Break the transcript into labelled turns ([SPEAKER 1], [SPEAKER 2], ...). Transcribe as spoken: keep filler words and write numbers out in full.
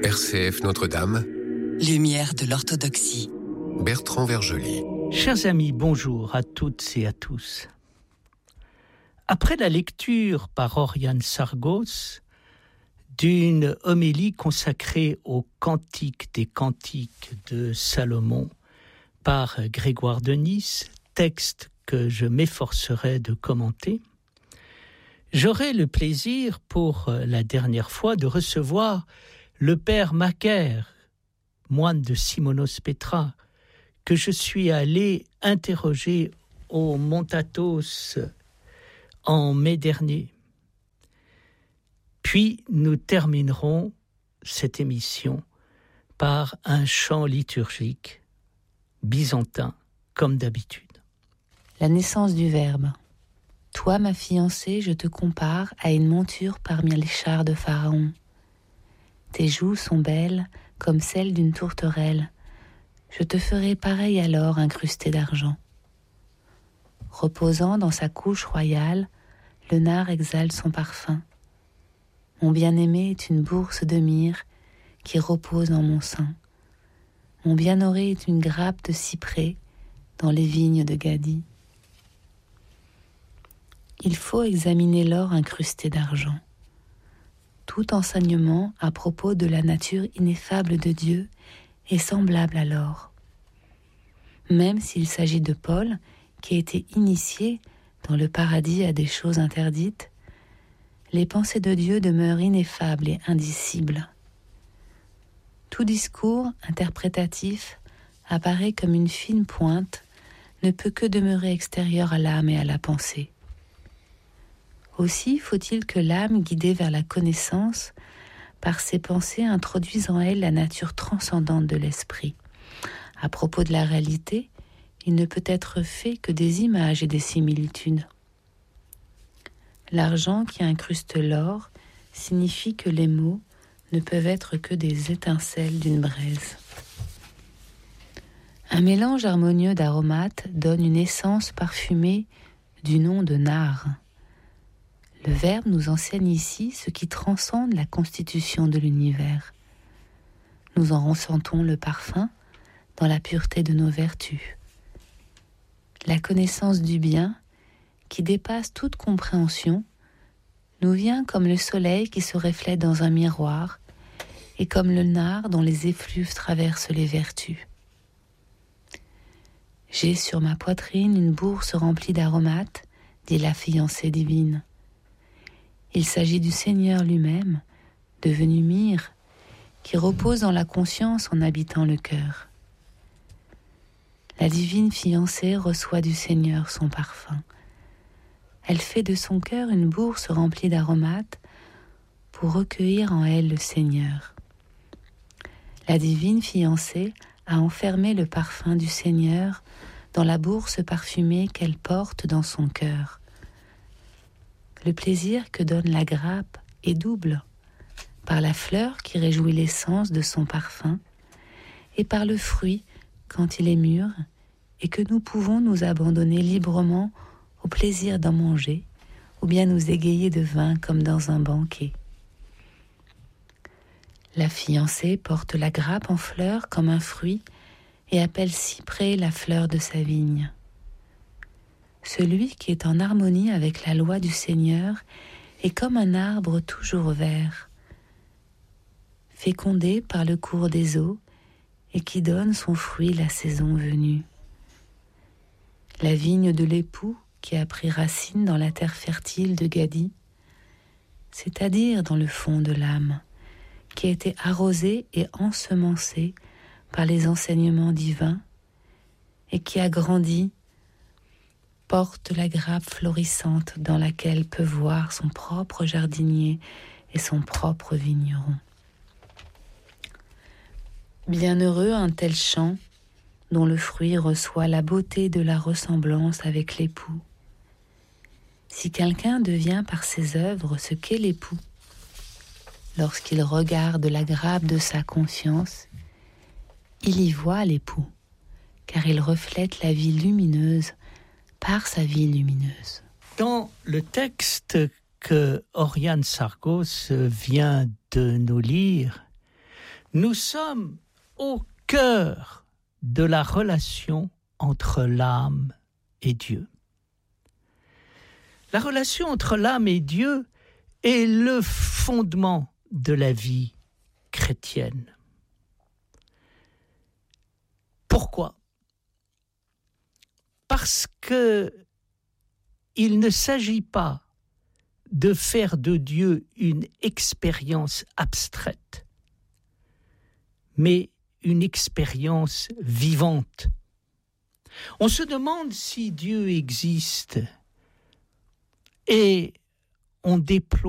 [SPEAKER 1] R C F Notre-Dame.
[SPEAKER 2] Lumière de l'orthodoxie.
[SPEAKER 1] Bertrand Vergely.
[SPEAKER 3] Chers amis, bonjour à toutes et à tous. Après la lecture par Oriane Sargos d'une homélie consacrée au Cantique des Cantiques de Salomon par Grégoire de Nice, texte que je m'efforcerai de commenter, j'aurai le plaisir pour la dernière fois de recevoir le père Macaire, moine de Simonos Petra, que je suis allé interroger au Montatos en mai dernier. Puis nous terminerons cette émission par un chant liturgique byzantin, comme d'habitude.
[SPEAKER 4] La naissance du Verbe. Toi, ma fiancée, je te compare à une monture parmi les chars de Pharaon. Tes joues sont belles comme celles d'une tourterelle. Je te ferai pareil alors incrusté d'argent. Reposant dans sa couche royale, le nard exhale son parfum. Mon bien-aimé est une bourse de myrrhe qui repose dans mon sein. Mon bien-auré est une grappe de cyprès dans les vignes de Gadi. Il faut examiner l'or incrusté d'argent. Tout enseignement à propos de la nature ineffable de Dieu est semblable à l'or. Même s'il s'agit de Paul, qui a été initié dans le paradis à des choses interdites, les pensées de Dieu demeurent ineffables et indicibles. Tout discours interprétatif apparaît comme une fine pointe, ne peut que demeurer extérieur à l'âme et à la pensée. Aussi faut-il que l'âme, guidée vers la connaissance, par ses pensées introduise en elle la nature transcendante de l'esprit. À propos de la réalité, il ne peut être fait que des images et des similitudes. L'argent qui incruste l'or signifie que les mots ne peuvent être que des étincelles d'une braise. Un mélange harmonieux d'aromates donne une essence parfumée du nom de nard. Le Verbe nous enseigne ici ce qui transcende la constitution de l'univers. Nous en ressentons le parfum dans la pureté de nos vertus. La connaissance du bien, qui dépasse toute compréhension, nous vient comme le soleil qui se reflète dans un miroir et comme le nard dont les effluves traversent les vertus. J'ai sur ma poitrine une bourse remplie d'aromates, dit la fiancée divine. Il s'agit du Seigneur lui-même, devenu myrrhe, qui repose dans la conscience en habitant le cœur. La divine fiancée reçoit du Seigneur son parfum. Elle fait de son cœur une bourse remplie d'aromates pour recueillir en elle le Seigneur. La divine fiancée a enfermé le parfum du Seigneur dans la bourse parfumée qu'elle porte dans son cœur. Le plaisir que donne la grappe est double, par la fleur qui réjouit l'essence de son parfum et par le fruit quand il est mûr et que nous pouvons nous abandonner librement au plaisir d'en manger ou bien nous égayer de vin comme dans un banquet. La fiancée porte la grappe en fleurs comme un fruit et appelle cyprès la fleur de sa vigne. Celui qui est en harmonie avec la loi du Seigneur est comme un arbre toujours vert, fécondé par le cours des eaux et qui donne son fruit la saison venue. La vigne de l'époux qui a pris racine dans la terre fertile de Gadi, c'est-à-dire dans le fond de l'âme, qui a été arrosée et ensemencée par les enseignements divins et qui a grandi, porte la grappe florissante dans laquelle peut voir son propre jardinier et son propre vigneron. Bienheureux un tel champ dont le fruit reçoit la beauté de la ressemblance avec l'époux. Si quelqu'un devient par ses œuvres ce qu'est l'époux, lorsqu'il regarde la grappe de sa conscience, il y voit l'époux, car il reflète la vie lumineuse par sa vie lumineuse.
[SPEAKER 3] Dans le texte que Oriane Sargos vient de nous lire, Nous sommes au cœur de la relation entre l'âme et Dieu. La relation entre l'âme et Dieu est le fondement de la vie chrétienne. Pourquoi ? Parce que il ne s'agit pas de faire de Dieu une expérience abstraite, mais une expérience vivante. On se demande si Dieu existe et on déploie